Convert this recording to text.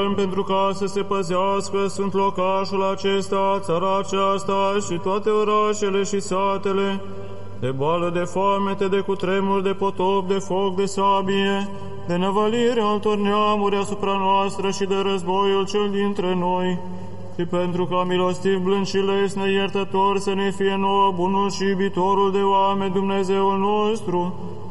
pentru ca să se păzească sunt locașul acesta, țara aceasta și toate orașele și satele, de boală, de foamete, de cutremur, de potop, de foc, de sabie, de năvălire altor neamuri asupra noastră și de războiul cel dintre noi, și pentru ca milostiv, blând și lesne, iertător să ne fie nouă bunul și iubitorul de oameni Dumnezeul nostru,